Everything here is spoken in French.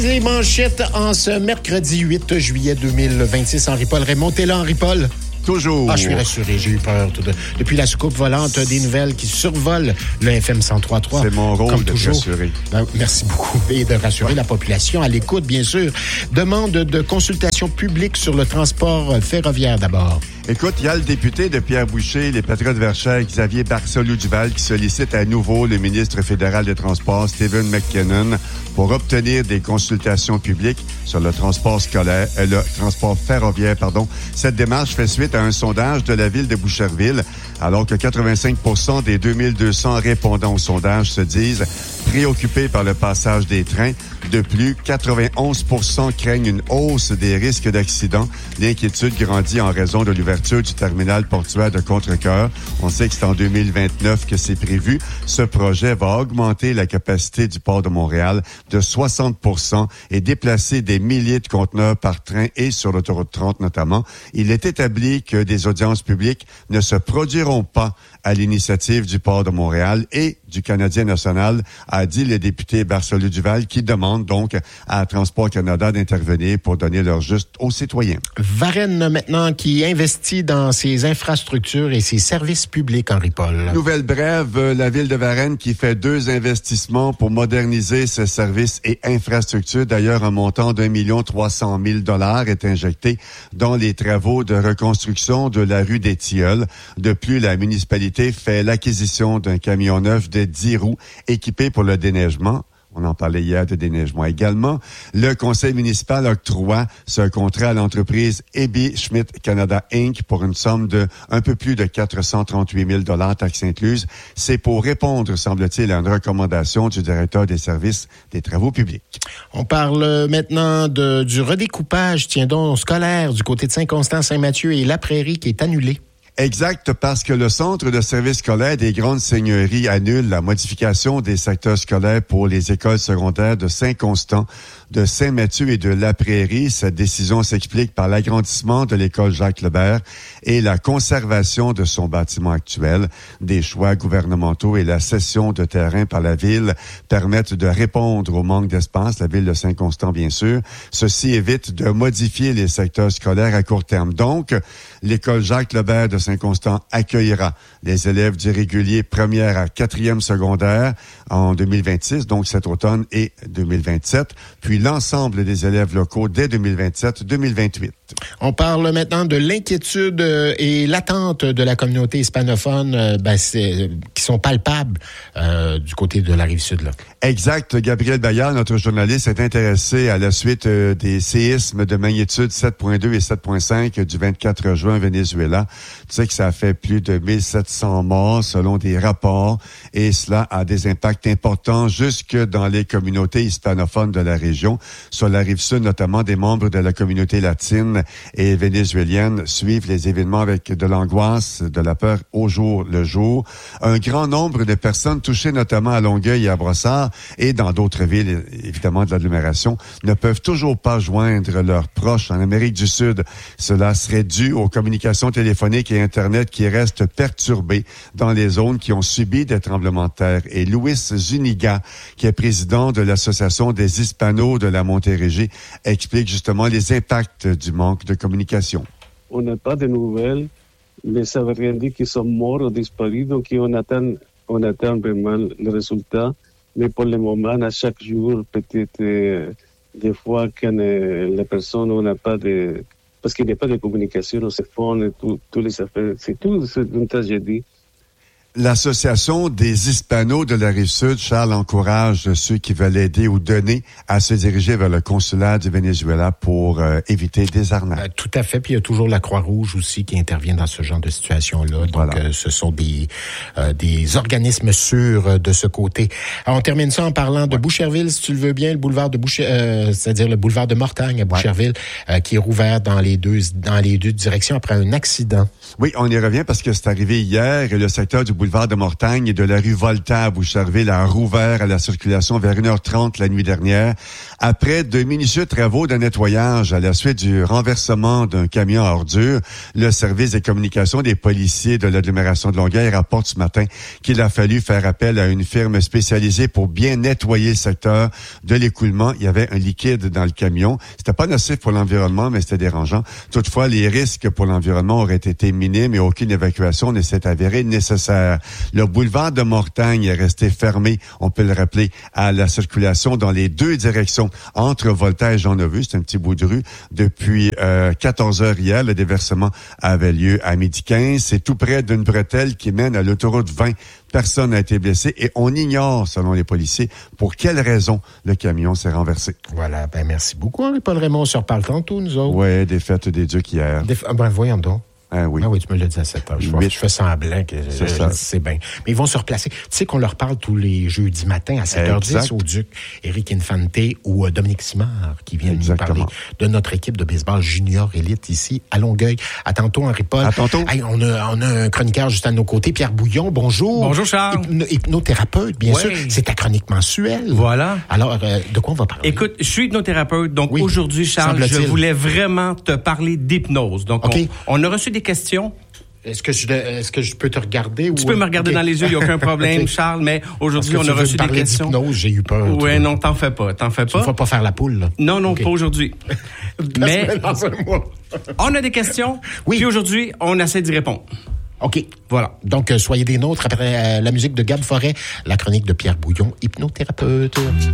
Les manchettes en ce mercredi 8 juillet 2026. Henri-Paul Raymond, t'es là, Henri-Paul? Toujours. Ah, je suis rassuré, j'ai eu peur. Depuis la soucoupe volante, des nouvelles qui survolent le FM 103.3. C'est mon rôle de rassurer. Merci beaucoup et de rassurer la population à l'écoute, bien sûr. Demande de consultation publique sur le transport ferroviaire d'abord. Écoute, il y a le député de Pierre-Boucher, les Patriotes Verchères, Xavier Barcelou-Duval, qui sollicite à nouveau le ministre fédéral des Transports, Stephen McKinnon, pour obtenir des consultations publiques sur le transport scolaire, le transport ferroviaire, pardon. Cette démarche fait suite à un sondage de la ville de Boucherville, alors que 85% des 2200 répondants au sondage se disent préoccupés par le passage des trains. De plus, 91% craignent une hausse des risques d'accident. L'inquiétude grandit en raison de l'ouverture du terminal portuaire de Contrecœur. On sait que c'est en 2029 que c'est prévu. Ce projet va augmenter la capacité du port de Montréal de 60% et déplacer des milliers de conteneurs par train et sur l'autoroute 30 notamment. Il est établi que des audiences publiques ne se produiront pas à l'initiative du port de Montréal et du Canadien national, a dit le député Barcelou-Duval, qui demande donc à Transport Canada d'intervenir pour donner leur juste aux citoyens. Varennes, maintenant, qui investit dans ses infrastructures et ses services publics, Henri-Paul. Nouvelle brève, la ville de Varennes qui fait 2 investissements pour moderniser ses services et infrastructures. D'ailleurs, un montant d'1 300 000 est injecté dans les travaux de reconstruction de la rue des Tilleuls. De plus, la municipalité fait l'acquisition d'un camion neuf de 10 roues équipé pour le déneigement. On en parlait hier de déneigement également. Le conseil municipal octroie ce contrat à l'entreprise Ebi Schmidt Canada Inc. pour une somme de un peu plus de 438 000 taxes incluses. C'est pour répondre, semble-t-il, à une recommandation du directeur des services des travaux publics. On parle maintenant du redécoupage, tiens donc, scolaire du côté de Saint-Constant-Saint-Mathieu et La Prairie qui est annulé. Exact, parce que le Centre de services scolaires des Grandes Seigneuries annule la modification des secteurs scolaires pour les écoles secondaires de Saint-Constant, de Saint-Mathieu et de La Prairie. Cette décision s'explique par l'agrandissement de l'école Jacques-Lebert et la conservation de son bâtiment actuel. Des choix gouvernementaux et la cession de terrain par la ville permettent de répondre au manque d'espace, la ville de Saint-Constant bien sûr. Ceci évite de modifier les secteurs scolaires à court terme. Donc, l'école Jacques-Lebert de Saint-Constant accueillera les élèves du régulier première à 4e secondaire en 2026, donc cet automne et 2027, puis l'ensemble des élèves locaux dès 2027-2028. On parle maintenant de l'inquiétude et l'attente de la communauté hispanophone qui sont palpables du côté de la Rive-Sud. Là. Exact. Gabriel Bayard, notre journaliste, est intéressé à la suite des séismes de magnitude 7.2 et 7.5 du 24 juin au Venezuela. Tu sais que ça a fait plus de 1700 morts selon des rapports et cela a des impacts importants jusque dans les communautés hispanophones de la région. Sur la Rive-Sud, notamment, des membres de la communauté latine et vénézuélienne suivent les événements avec de l'angoisse, de la peur au jour le jour. Un grand nombre de personnes touchées notamment à Longueuil et à Brossard et dans d'autres villes, évidemment, de l'agglomération, ne peuvent toujours pas joindre leurs proches en Amérique du Sud. Cela serait dû aux communications téléphoniques et Internet qui restent perturbées dans les zones qui ont subi des tremblements de terre. Et Luis Zuniga, qui est président de l'Association des Hispanos de la Montérégie, explique justement les impacts du manque de communication. On n'a pas de nouvelles, mais ça ne veut rien dire qu'ils sont morts ou disparus, donc on attend vraiment le résultat. Mais pour le moment, à chaque jour, peut-être des fois, quand les personnes, on n'a pas de... Parce qu'il n'y a pas de communication, on se fond, tous les affaires, c'est une tragédie. L'Association des Hispanos de la Rive-Sud, Charles, encourage ceux qui veulent aider ou donner à se diriger vers le consulat du Venezuela pour éviter des arnaques. Tout à fait. Puis il y a toujours la Croix-Rouge aussi qui intervient dans ce genre de situation-là. Donc, voilà. Ce sont des organismes sûrs de ce côté. Alors, on termine ça en parlant de Boucherville, si tu le veux bien, le boulevard de c'est-à-dire le boulevard de Mortagne à Boucherville, qui est rouvert dans les deux directions après un accident. Oui, on y revient parce que c'est arrivé hier et le secteur du boulevard de Mortagne et de la rue Volta à Boucherville a rouvert à la circulation vers 1h30 la nuit dernière après de minutieux travaux de nettoyage à la suite du renversement d'un camion à ordures. Le service des communications des policiers de l'agglomération de Longueuil rapporte ce matin qu'il a fallu faire appel à une firme spécialisée pour bien nettoyer le secteur de l'écoulement. Il y avait un liquide dans le camion. C'était pas nocif pour l'environnement, mais c'était dérangeant. Toutefois, les risques pour l'environnement auraient été minimes et aucune évacuation ne s'est avérée nécessaire. Le boulevard de Mortagne est resté fermé, on peut le rappeler, à la circulation dans les deux directions entre Volta et Jean-Neuve. C'est un petit bout de rue. Depuis 14 heures hier, le déversement avait lieu à 12h15. C'est tout près d'une bretelle qui mène à l'autoroute 20. Personne n'a été blessé et on ignore, selon les policiers, pour quelle raison le camion s'est renversé. Voilà, merci beaucoup, Henri-Paul Raymond. On se reparle tantôt, nous autres. Oui, des fêtes des Ducs hier. Voyons donc. Ah oui. Ah oui, tu me l'as dit à 7 heures. Je fais semblant que c'est bien. Mais ils vont se replacer. Tu sais qu'on leur parle tous les jeudis matins à 7h10 au Duc. Éric Infante ou Dominique Simard qui viennent nous parler de notre équipe de baseball junior élite ici à Longueuil. À tantôt, Henri-Paul. À tantôt. Hey, on a un chroniqueur juste à nos côtés, Pierre Bouillon. Bonjour. Bonjour, Charles. Hypnothérapeute, bien sûr. C'est ta chronique mensuelle. Voilà. Alors, de quoi on va parler? Écoute, je suis hypnothérapeute. Donc, aujourd'hui, Charles, je voulais vraiment te parler d'hypnose. Donc, on a reçu des questions. Est-ce que je peux te regarder? Tu peux me regarder dans les yeux, il n'y a aucun problème, Charles, mais aujourd'hui, on a reçu des questions. D'hypnose, j'ai eu peur. Oui, non, t'en fais pas. Tu ne vas pas faire la poule, là. Non, pas aujourd'hui. Mais dans un mois. On a des questions, puis aujourd'hui, on essaie d'y répondre. OK, voilà. Donc, soyez des nôtres après la musique de Gab Forêt, la chronique de Pierre Bouillon, hypnothérapeute.